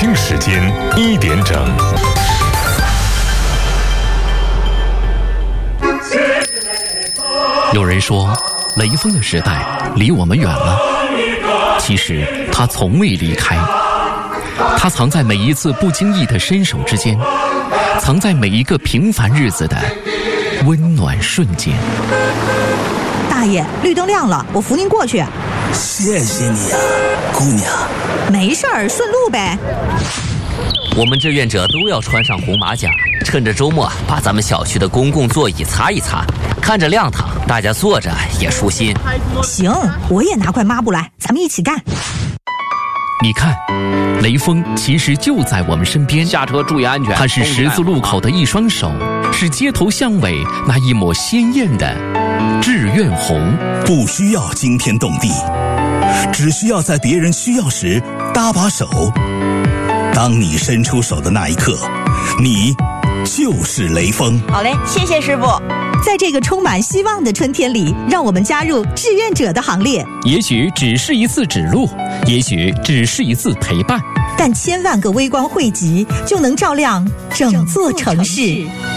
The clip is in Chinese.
京时间1点整。 有人说，雷锋的时代离我们远了，其实他从未离开，他藏在每一次不经意的伸手之间，藏在每一个平凡日子的温暖瞬间。 大爷，绿灯亮了，我扶您过去。 谢谢你呀，姑娘。 没事儿，顺路呗。 我们志愿者都要穿上红马甲，趁着周末把咱们小区的公共座椅擦一擦，看着亮堂，大家坐着也舒心。 行，我也拿块抹布来，咱们一起干。 你看，雷锋其实就在我们身边， 下车注意安全。 他是十字路口的一双手，是街头巷尾那一抹鲜艳的志愿红。 不需要惊天动地，只需要在别人需要时搭把手。当你伸出手的那一刻，你就是雷锋。 好嘞，谢谢师傅。 在这个充满希望的春天里，让我们加入志愿者的行列。 也许只是一次指路，也许只是一次陪伴， 但千万个微光汇集，就能照亮整座城市。